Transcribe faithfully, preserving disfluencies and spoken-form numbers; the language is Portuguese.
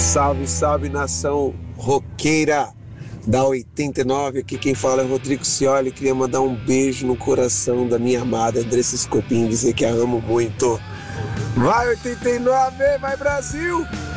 Salve, salve, nação roqueira da oitenta e nove. Aqui quem fala é Rodrigo Cioli. Queria mandar um beijo no coração da minha amada Andressa Escopim, dizer que a amo muito. Vai oitenta e nove, vai Brasil!